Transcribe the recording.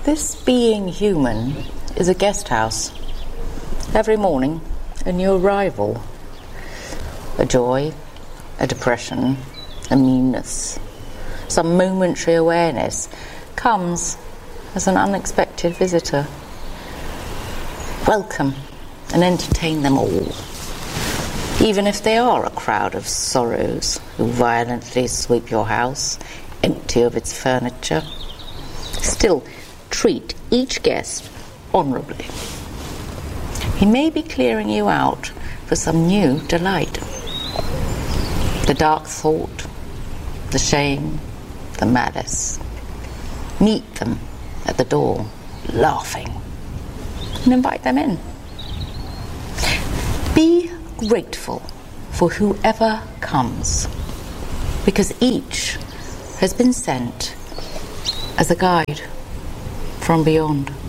This being human is a guest house. Every morning, a new arrival. A joy, a depression, a meanness, some momentary awareness comes as an unexpected visitor. Welcome and entertain them all. Even if they are a crowd of sorrows who violently sweep your house empty of its furniture, still treat each guest honourably. He may be clearing you out for some new delight. The dark thought, the shame, the malice. Meet them at the door, laughing, and invite them in. Be grateful for whoever comes, because each has been sent as a guide from beyond.